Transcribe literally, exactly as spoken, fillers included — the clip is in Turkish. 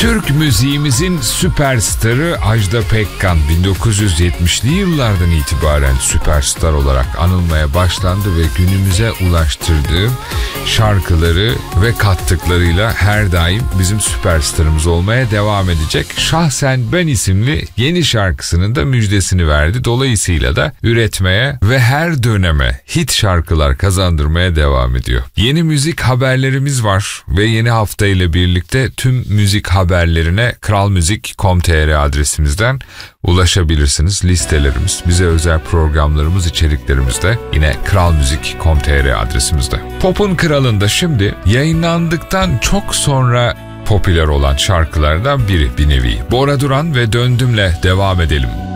Türk müziğimizin süperstarı Ajda Pekkan bin dokuz yüz yetmişli yıllardan itibaren süperstar olarak anılmaya başlandı ve günümüze ulaştırdığı şarkıları ve kattıklarıyla her daim bizim süperstarımız olmaya devam edecek. Şahsen Ben isimli yeni şarkısının da müjdesini verdi. Dolayısıyla da üretmeye ve her döneme hit şarkılar kazandırmaya devam ediyor. Yeni müzik haberlerimiz var ve yeni hafta ile birlikte tüm müzik haberlerine kralmuzik nokta com nokta tr adresimizden ulaşabilirsiniz. Listelerimiz, bize özel programlarımız, içeriklerimiz de yine kralmuzik nokta com nokta tr adresimizde. Pop'un kralında şimdi yayınlandıktan çok sonra popüler olan şarkılardan biri bir nevi. Bora Duran ve Döndüm'le devam edelim.